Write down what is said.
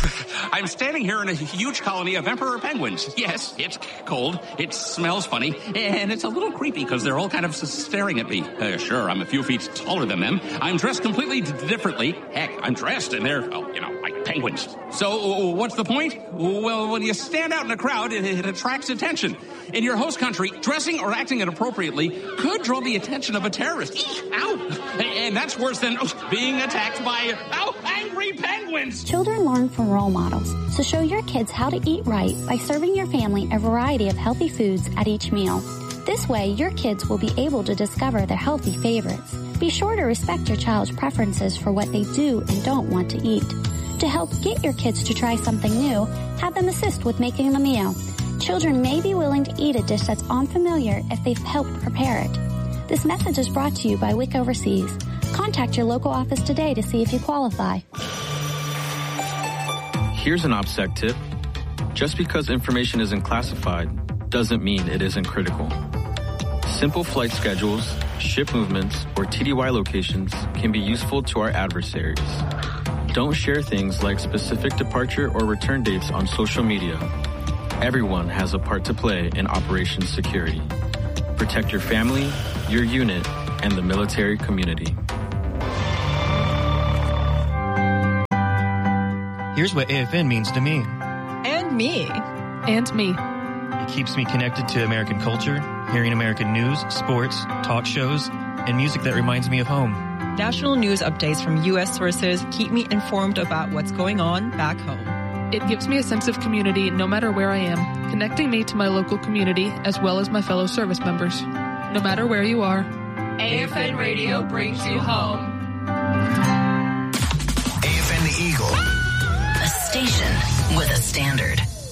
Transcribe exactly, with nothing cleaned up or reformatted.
I'm standing here in a huge colony of emperor penguins. Yes, it's cold, it smells funny, and it's a little creepy because they're all kind of staring at me. Uh, sure, I'm a few feet taller than them. I'm dressed completely d- differently. Heck, I'm dressed and they're, oh, you know, like penguins. So what's the point? Well, when you stand out in a crowd, it, it attracts attention. In your host country, dressing or acting inappropriately could draw the attention of a terrorist. Eek, ow! And that's worse than oh, being attacked by, oh, angry penguins! Children learn from role models, so show your kids how to eat right by serving your family a variety of healthy foods at each meal. This way, your kids will be able to discover their healthy favorites. Be sure to respect your child's preferences for what they do and don't want to eat. To help get your kids to try something new, have them assist with making the meal. Children may be willing to eat a dish that's unfamiliar if they've helped prepare it. This message is brought to you by WIC Overseas. Contact your local office today to see if you qualify. Here's an OPSEC tip. Just because information isn't classified doesn't mean it isn't critical. Simple flight schedules, ship movements, or T D Y locations can be useful to our adversaries. Don't share things like specific departure or return dates on social media. Everyone has a part to play in Operation Security. Protect your family, your unit, and the military community. Here's what A F N means to me. And me. And me. It keeps me connected to American culture, hearing American news, sports, talk shows, and music that reminds me of home. National news updates from U S sources keep me informed about what's going on back home. It gives me a sense of community no matter where I am, connecting me to my local community as well as my fellow service members. No matter where you are, A F N Radio brings you home. A F N The Eagle. A station with a standard.